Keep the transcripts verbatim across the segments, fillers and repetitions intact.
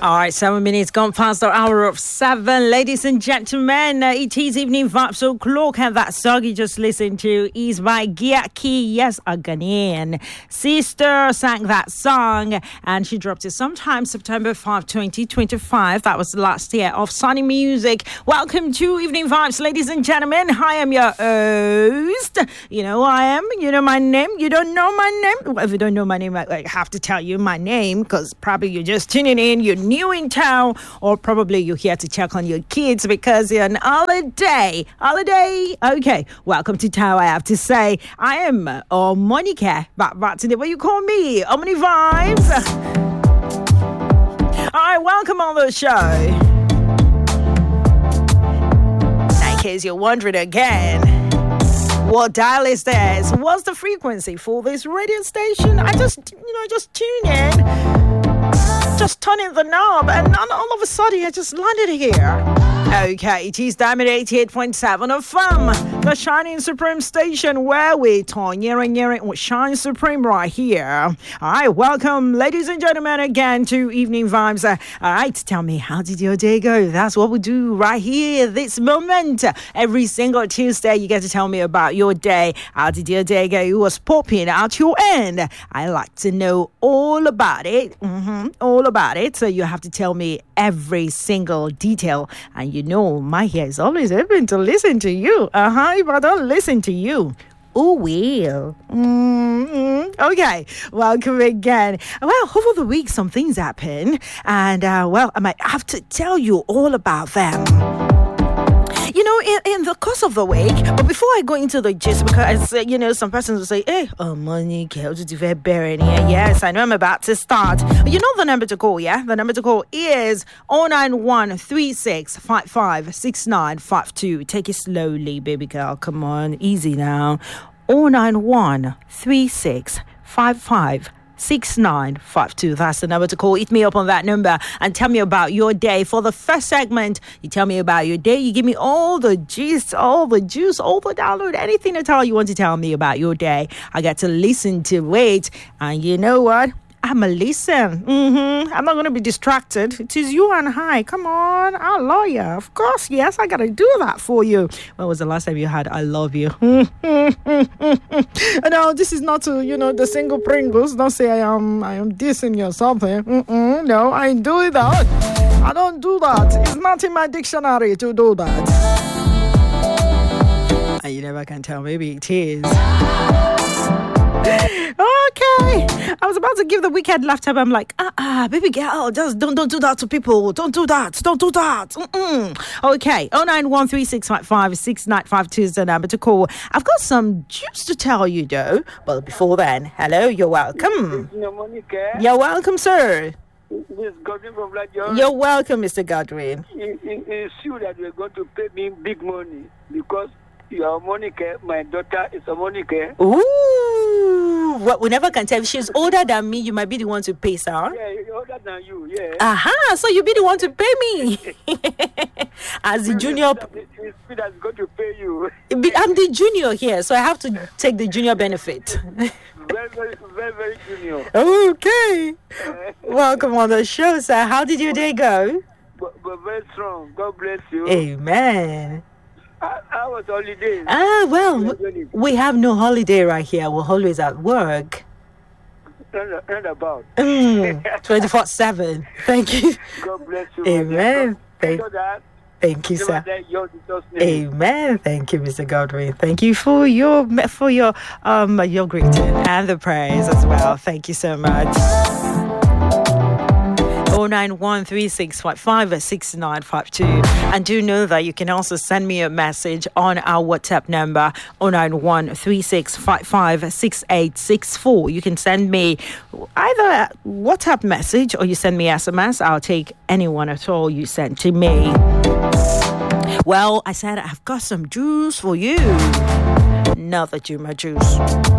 All right, seven minutes gone past the hour of seven. Ladies and gentlemen, uh, it is Evening Vibes O'Clock, and that song you just listened to is by Giaki, yes, a Ghanaian sister, sang that song, and she dropped it sometime September fifth, twenty twenty-five. That was the last year of Sunny Music. Welcome to Evening Vibes, ladies and gentlemen. I am your host. You know who I am. You know my name. You don't know my name. Well, if you don't know my name, I, I have to tell you my name, because probably you're just tuning in. You're new in town, or probably you're here to check on your kids because you're on holiday. Holiday. Okay. Welcome to town, I have to say. I am uh, Monica. But, but today, what you call me? Omni Vibes. All right. Welcome on the show. In case you're wondering again, what dial is this? What's the frequency for this radio station? I just, you know, just tune in. Just turning the knob, and all of a sudden I just landed here. Okay, it is Diamond eighty-eight point seven F M, the Shining Supreme station where we turn year and year and shine supreme right here. All right, welcome, ladies and gentlemen, again to Evening Vibes. Uh, all right, tell me, how did your day go? That's what we do right here, this moment. Every single Tuesday, you get to tell me about your day. How did your day go? It was popping out your end. I like to know all about it. Mm-hmm, all about it. So you have to tell me every single detail, and you know my ear is always open to listen to you. Uh-huh, if I don't listen to you, who will? Mm-hmm. Okay, welcome again. Well, over the week some things happen, and uh, well, I might have to tell you all about them, you know, in, in the course of the week. But before I go into the gist, because, uh, you know, some persons will say, hey, oh, money, how did you very bury here? Yes, I know I'm about to start. You know the number to call, yeah? The number to call is oh nine one, three six five five, six nine five two. Take it slowly, baby girl. Come on, easy now. oh nine one, three six five five, six nine five two. That's the number to call. Hit me up on that number and tell me about your day. For the first segment, you tell me about your day. You give me all the gist, all the juice, all the download, anything at all you want to tell me about your day. I get to listen to it. And you know what? I'm a listen. Mm-hmm. I'm not going to be distracted. It is you and I. Come on. I'll love you. Of course, yes. I got to do that for you. When was the last time you had I love you? No, this is not to, you know, the single Pringles. Don't say I am I am dissing you or something. Mm-mm, no, I ain't doing that. I don't do that. It's not in my dictionary to do that. And you never can tell. Maybe it is. Okay, I was about to give the wicked laughter, but I'm like, ah, ah, baby girl, just don't, don't do that to people. Don't do that. Don't do that. Mm-mm. Okay, oh nine one three six five five six nine five two is the number to call. I've got some juice to tell you, though. But before then, hello, you're welcome. You're welcome, sir. This Godwin from Black John. You're welcome, Mister Godwin. It, it, it's true that you're going to pay me big money because you're Monica. My daughter is a Monica. Ooh, well, we never can tell. If she's older than me, you might be the one to pay, sir. Yeah, older than you, yeah. Aha, so you be the one to pay me. As the junior. It's me that's going to pay you. I'm the junior here, so I have to take the junior benefit. Very, very, very, very junior. Okay. Welcome on the show, sir. How did your day go? But, but very strong. God bless you. Amen. I, I was holidays. Ah, well, we have no holiday right here. We're always at work. Not, not about. Mm, twenty-four seven. Thank you. God bless you. Amen. Thank, thank you, sir. Amen. Thank you, Mister Godwin. Thank you for your for your um your greeting and the praise as well. Thank you so much. oh nine one three six five five six nine five two. And do know that you can also send me a message on our WhatsApp number oh nine one three six five five six eight six four. You can send me either a WhatsApp message or you send me S M S. I'll take anyone at all you send to me. Well, I said I've got some juice for you. Now that you're my juice.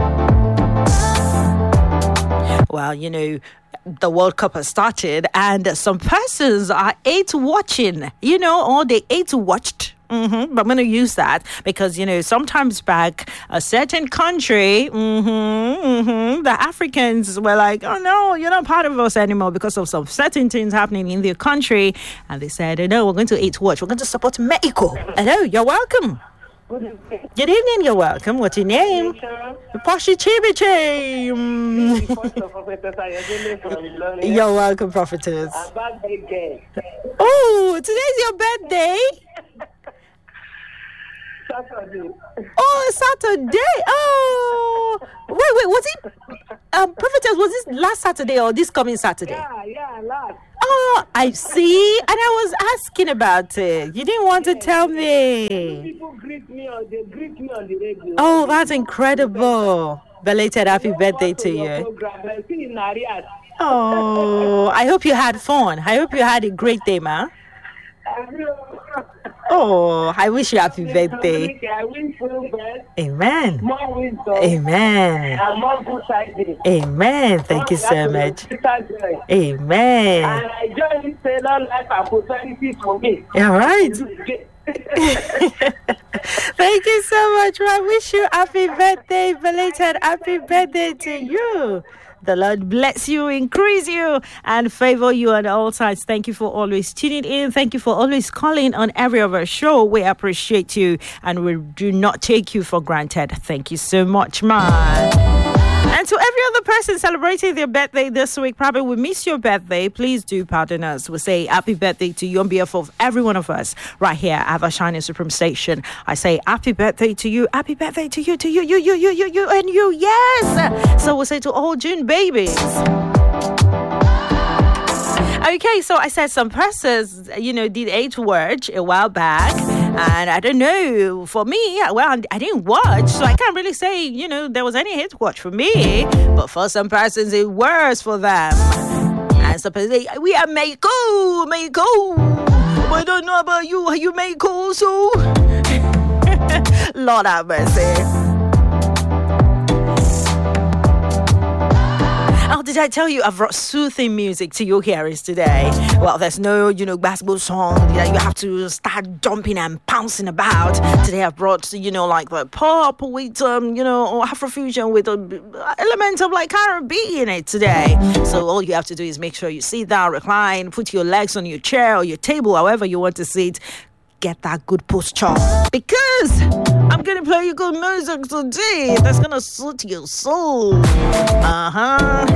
Well, you know, the World Cup has started and some persons are ate watching, you know, or they ate watched Mm-hmm. But I'm going to use that because, you know, sometimes back a certain country, mm-hmm, mm-hmm, the Africans were like, oh, no, you're not part of us anymore because of some certain things happening in their country. And they said, no, we're going to eat what? We're going to support Mexico. Hello, you're welcome. Good evening, you're welcome. What's your name? Poshi Chibiche. You're welcome, prophetess. Oh, today's your birthday? Saturday. Oh, Saturday. Oh, wait, wait, was it? Um, prophetess, was this last Saturday or this coming Saturday? Yeah, yeah, last. Oh, I see. And I was asking about it. You didn't want to tell me. People greet me on, they greet me on the radio. Oh, that's incredible. Belated happy birthday to you. Oh, I hope you had fun. I hope you had a great day, ma. Oh, I wish you happy birthday. I wish you best. Amen. More wisdom. Amen. And more good tidings. Amen. Thank you so much. Amen. And I join Sailor Life and Prosperity for me. All right. Thank you so much. I wish you happy birthday, belated happy birthday to you. The Lord bless you, increase you, and favor you on all sides. Thank you for always tuning in. Thank you for always calling on every other show. We appreciate you, and we do not take you for granted. Thank you so much, man. And to every other person celebrating their birthday this week, probably we miss your birthday. Please do pardon us. We say happy birthday to you on behalf of every one of us right here at the Shining Supreme Station. I say happy birthday to you, happy birthday to you, to you, you, you, you, you, you, and you. Yes. So we'll say to all June babies. Okay, so I said some persons, you know, did age watch a while back. And I don't know, for me, well, I didn't watch, so I can't really say, you know, there was any hate watch for me. But for some persons, it was for them. And suppose they, we are Mexico, Mexico. I don't know about you, are you Mexico also? Lord have mercy. Oh, did I tell you I've brought soothing music to your hearings today? Well, there's no, you know, basketball song that you have to start jumping and pouncing about. Today I've brought, you know, like the pop with, um, you know, or Afrofusion with an element of like R and B in it today. So all you have to do is make sure you sit down, recline, put your legs on your chair or your table, however you want to sit. Get that good posture, because I'm gonna play you good music today that's gonna suit your soul. Uh-huh.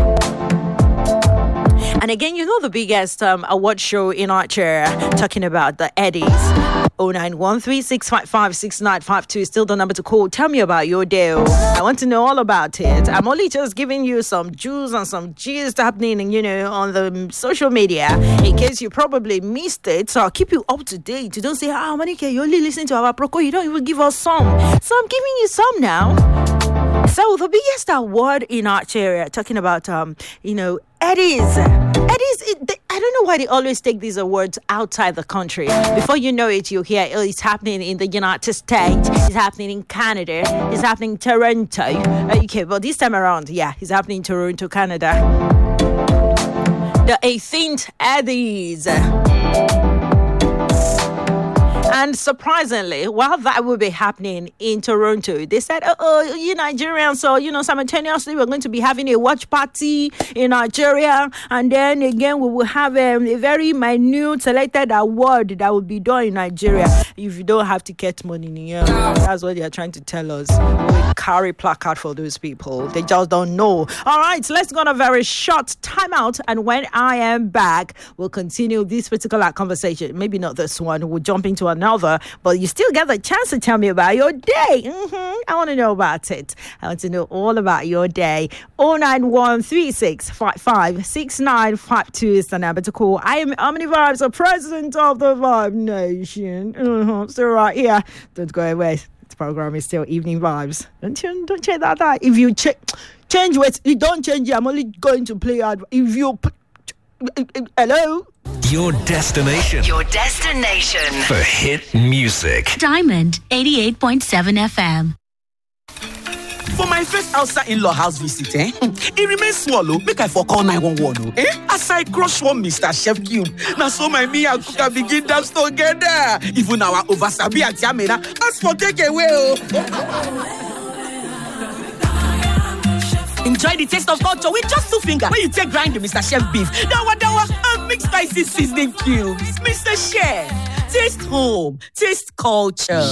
And again, you know the biggest um, award show in our chair, talking about the Eddies. oh nine one three six five five six nine five two is still the number to call. Tell me about your day. I want to know all about it. I'm only just giving you some juice and some gist happening, you know, on the social media, in case you probably missed it. So I'll keep you up to date. You don't say, ah, oh, Monica, you only listen to our Proco. You don't even give us some. So I'm giving you some now. So the biggest award in our area, talking about, um, you know, Eddies. Eddies, it, they, I don't know why they always take these awards outside the country. Before you know it, you hear, oh, it's happening in the United States, it's happening in Canada, it's happening in Toronto. Okay, but this time around, yeah, it's happening in Toronto, Canada. The eighteenth Eddies. And surprisingly, while that will be happening in Toronto, they said, oh, oh, you Nigerians, so, you know, simultaneously, we're going to be having a watch party in Nigeria. And then again, we will have um, a very minute selected award that will be done in Nigeria. If you don't have to get money, yeah, that's what they're trying to tell us. We carry placard for those people. They just don't know. All right, let's go on a very short timeout. And when I am back, we'll continue this particular conversation. Maybe not this one. We'll jump into another. But you still get the chance to tell me about your day. Mm-hmm. I want to know about it. I want to know all about your day. oh nine one three six five five six nine five two is the number to call. I am Omni Vibes, the president of the Vibe Nation. Mm-hmm. Still right here. Don't go away. The program is still Evening Vibes. Don't you, don't change that. that. If you ch- change it, you don't change it. I'm only going to play out. If you... P- hello? Your destination. Your destination. For hit music. Diamond eighty-eight point seven F M. For my first outside in-law house visit, eh? It remains swallow. Make I for call nine one one, eh? As I crush one Mister Chef Cube. Now so my me and Kuka begin dance together. Even our oversabi at Yamena ask for takeaway. Oh. Enjoy the taste of culture with just two fingers. When you take grind the Mister Chef beef, dawa dawa, and mix spicy seasoning cubes. Mister Chef, taste home, taste culture.